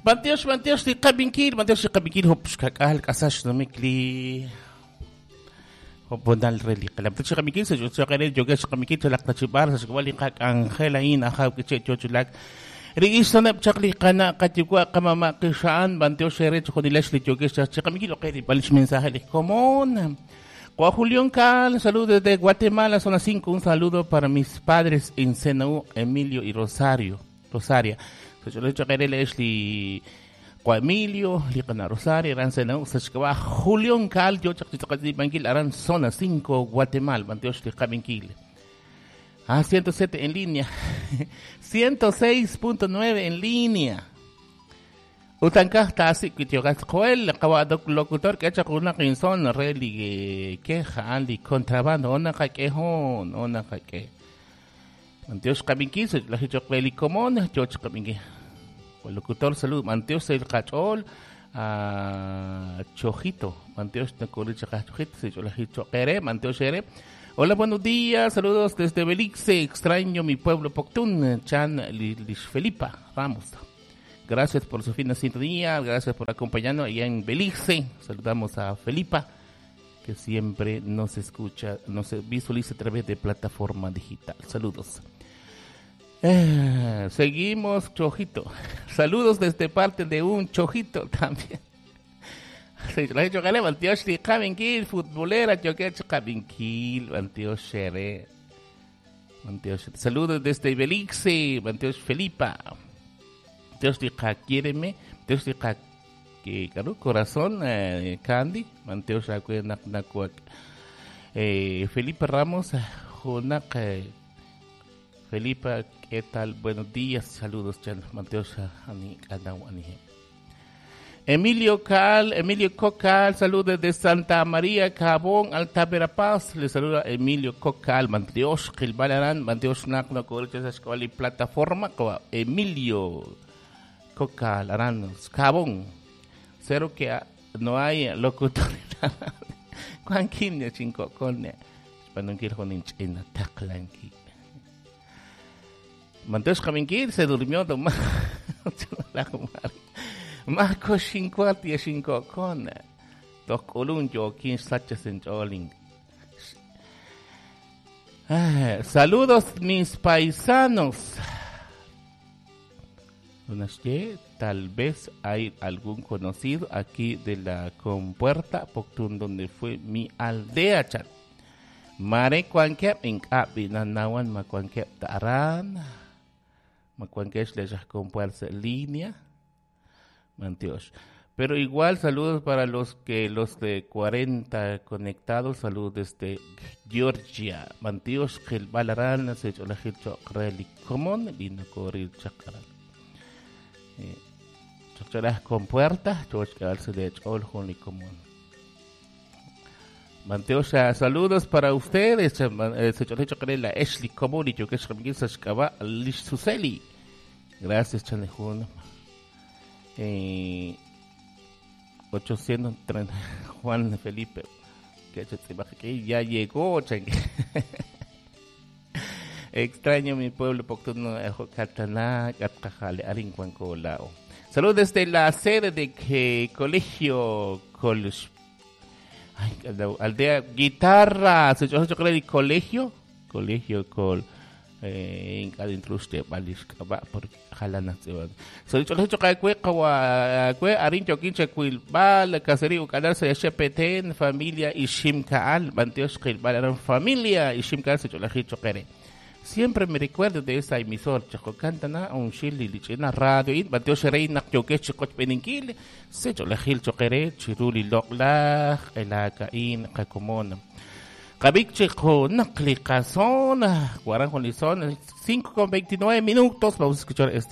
Manteos de Cabinkil, Hopskakal, Kasash, no Mikli. Bonal Relic. La Pritcha Kamikil, yo soy el Yogesh Kamikil, la Tachibar, Squali Kak Angela in a Hawkiche Chochulak. Regisan up Chakli Kana, Katikwa, Kamama, Kishan, Banteo Sherech, Hodileshli, Yogesh, Chakamikil, okay, Palish mensaje. Común. Julián Cal, saludos desde Guatemala, zona 5. Un saludo para mis padres en Senaú, Emilio y Rosaria. Yo le he dicho que él es Emilio, Licana Rosario, Aran Senaú, Sachkawa, Julián Cal, yo chakchitokati Banquil, Aran zona 5, Guatemala, Banteos de Cabinquil. 107 en línea, 106.9 en línea. Utangka tasi kityogas koel kawadok locutor que echa una quinzón reli queja andi contrabando ona kakehon ona kake. Manteos kabinquis la hicho reli común George kabinqui. El locutor salud Manteos el cachol a Chojito Manteos de Coricha Chojito se la hicho ere Manteos ere. Hola, buenos días, saludos desde Belice, extraño mi pueblo Poctún, Chan Lish Felipa, vamos. Gracias por su fina sintonía, gracias por acompañarnos allá en Belice. Saludamos a Felipa, que siempre nos escucha, nos visualiza a través de plataforma digital. Saludos. Seguimos, Chojito. Saludos desde parte de un Chojito también. La he dicho que Manteos de Cabinquil, futbolera, yo que he hecho Cabinquil, Manteos Shere. Saludos desde Belice, Manteos Felipa. Dios diga, quiéreme, Dios diga, que claro, corazón, Candy, Manteos Nacuac, Felipe Ramos, Jonac, Felipe, ¿qué tal? Buenos días, saludos, Chan, Manteos, Ani, Emilio Cocal, saludos de Santa María, Cabón, Alta Verapaz, le saluda Emilio Cocal, Manteos, Gilbalarán, Manteos Nacno, Corrientes, Escuela y Plataforma, Emilio Cocal, Aranos, Cabón, cero que no hay locutor, Juan Kimia, Chinco, con Panunquil, Joninch, en la Taclanqui. Manteos Caminquil se durmió, la Marco 55 con Doc Olunjo, quien Sachas en Joling. Saludos, mis paisanos. Tal vez hay algún conocido aquí de la Compuerta, Poctún, donde fue mi aldea, chat. Mare Cuanquep, en Capinanawan, Macuanquep Taran, Macuanquep de la Compuerta línea. Manteos. Pero igual saludos para los de 40 conectados, saludos desde Georgia. Manteos Gil Balarán, se hecho la Gil Chocreli Común, Lino Coril Chacaral. Chocharas con puertas, George Garce de Chol Honey Común. Manteos, saludos para ustedes, se hecho la Chocarela Ashley Común y yo que es Ramírez Ashkaba Lish Suseli. Gracias, Chanejun. 830 Juan Felipe que ya llegó. Extraño mi pueblo Poctuno Cataná Catcajale Arincuancolao. Saludos desde la sede de colegio aldea guitarra se yo creo el colegio col en adentro usted valiscaba porque jalana se va so yo que kue arincho quinche cuil bal caserío canarse de CPT familia y Shimkaal Manteos que eran familia y Shimkaal se yo la hicho quere siempre me recuerdo de esa emisor chaco cantana un chili lichena radio y Manteos rey nak yo que chico peninquil se yo la hicho quere chiruli lokla el cain cacomona Cabicche con Naklikazón, Guaranjolizón, 5:29 minutos. Vamos a escuchar esta